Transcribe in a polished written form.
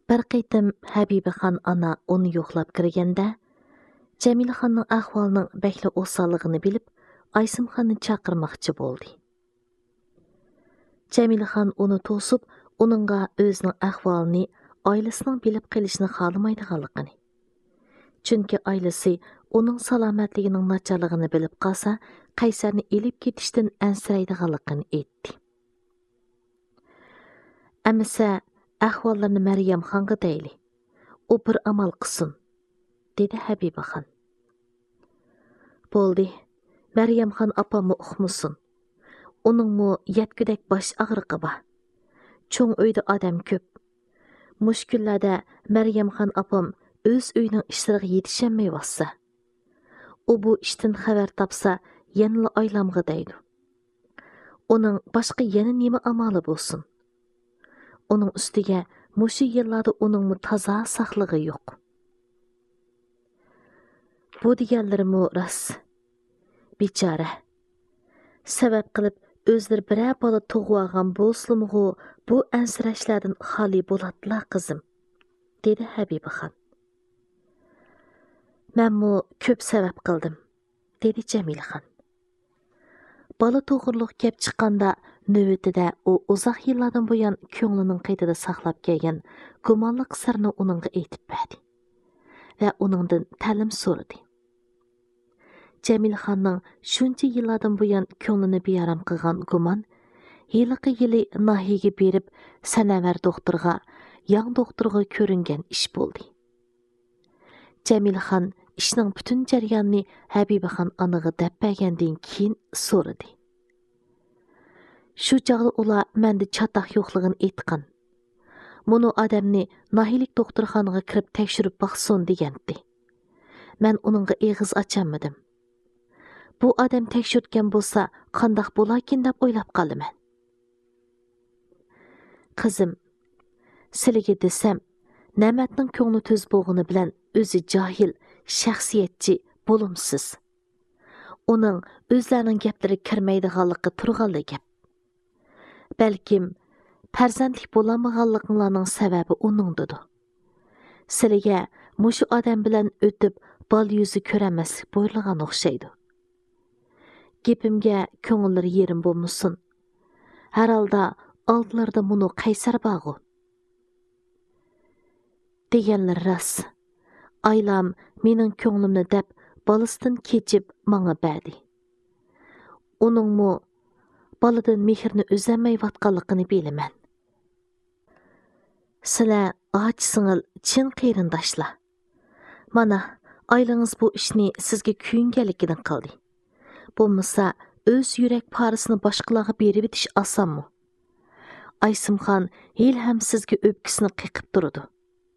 Bir qaytim Habibaxon ana uni yo'qlab kirganda, Jamilaxonning ahvolining bakli o'sonligini bilib, Aysimxonni chaqirmoqchi bo'ldi. Jamilaxon uni to'sib, uningga o'zining ahvolini, oilasining bilib qilishni xohlamaydiganligini. Chunki oilasi uning salomatligining nacharligini bilib qolsa, Qaysarni elib ketishdan ansiraydiganligini aytdi. Amisa ahvollarni Maryamxonga deyli. U bir amal qilsin, dedi Habibaxon. Bo'ldi. Maryamxon opamni uqmusin. Uningmi yetkidek bosh og'riqi bor. Cho'ng uyda odam ko'p. Mushkullarda Maryamxon opam o'z uyining ishlariga yetishmayotsa, u bu ishdan xabar topsa, yana oylamg'a deydi. Uning boshqa yana nima amali bo'lsin? Uning ustiga mushu yillarda uningmi toza saqligi yo'q. Bu deganlarimi rost. Bechora. Sabab qilib o'zlari biror bola tug'ib olgan bo'lsa-mu, bu ansirashlardan xoli bo'ladlar qizim, dedi Habibaxon. Menmu ko'p sabab qildim, dedi Jamilaxon. Bola tug'urliq kelib chiqqanda navbatida u uzoq yillardan buyon ko'nglining qaytida saqlab kelgan gumonliq sirni uningga aytib berdi va uningdan ta'lim so'radi. Jamilaxonning shuncha yillardan buyon ko'nglini bearam qilgan gumon yiliqi yili nahiyaga berib sanavar doktorga, yang doktorga ko'ringan ish bo'ldi. Jamilaxon ishning butun jarayonini Habibaxon aniga deb bergandan keyin so'radi. Shu chog'da ular menda chatoq yo'qligini aytgan. Buni odamni nahiylik doktorxonaga kirib tekshirib baqsin degandi. Men uningga eg'iz ochammadim. Bu odam tekshirtgan bo'lsa, qandoq bo'larkin deb o'ylab qolaman. Qizim, sizga desam, Namatning ko'ngli to'z bo'lg'ini bilan o'zi johil, shaxsiyatchi bo'lumsiz. Uning o'zlarining gaplari kirmaydiganligi turganli gap. Balkim farzandlik bo'lamaganliklaringning sababi uningdir. Sizga mushu odam bilan o'tib bol yuzi ko'ramaslik bo'ylagan o'xshaydi. Gepimga ko'ngillari yerim bo'lmasin. Har holda oldlarida buni Qaysar bog'i. Deganlar rost. Aylam mening ko'nglimni deb balasidan kechib menga berdi. Uningmi baladan mehrni o'zamayotganligini bilaman. Sizlar och-singil chin qarindoshlar. Mana aylangiz bu ishni sizga kuyunganligini qildi. Bo'lmasa o'z yurak parasini boshqalarga berib etish osonmi? Aysimxon hil ham sizga o'pkisini qiqib turdi.